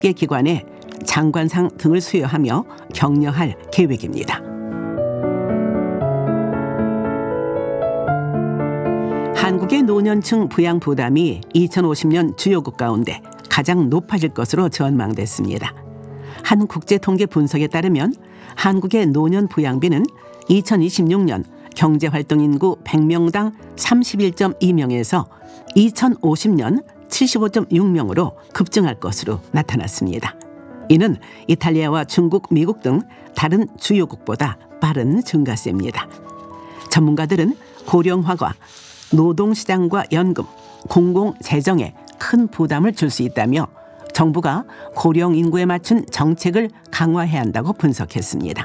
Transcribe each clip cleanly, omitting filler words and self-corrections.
개 기관에 장관상 등을 수여하며 격려할 계획입니다. 한국의 노년층 부양 부담이 2050년 주요국 가운데 가장 높아질 것으로 전망됐습니다. 한 국제통계 분석에 따르면 한국의 노년 부양비는 2026년 경제활동인구 100명당 31.2명에서 2050년 75.6명으로 급증할 것으로 나타났습니다. 이는 이탈리아와 중국, 미국 등 다른 주요국보다 빠른 증가세입니다. 전문가들은 고령화가 노동시장과 연금, 공공재정에 큰 부담을 줄 수 있다며 정부가 고령 인구에 맞춘 정책을 강화해야 한다고 분석했습니다.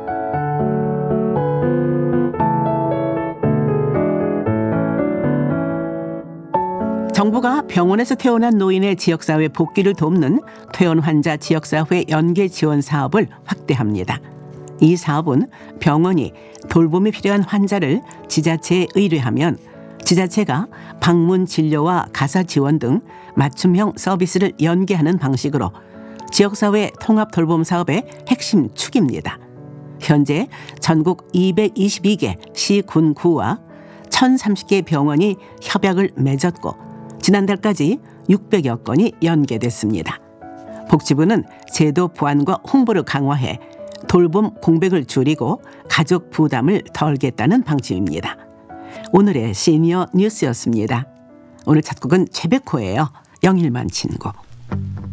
정부가 병원에서 퇴원한 노인의 지역사회 복귀를 돕는 퇴원 환자 지역사회 연계 지원 사업을 확대합니다. 이 사업은 병원이 돌봄이 필요한 환자를 지자체에 의뢰하면 지자체가 방문 진료와 가사 지원 등 맞춤형 서비스를 연계하는 방식으로 지역사회 통합 돌봄 사업의 핵심 축입니다. 현재 전국 222개 시, 군, 구와 1,030개 병원이 협약을 맺었고 지난달까지 600여 건이 연계됐습니다. 복지부는 제도 보완과 홍보를 강화해 돌봄 공백을 줄이고 가족 부담을 덜겠다는 방침입니다. 오늘의 시니어 뉴스였습니다. 오늘 첫 곡은 최백호예요. 영일만 친구.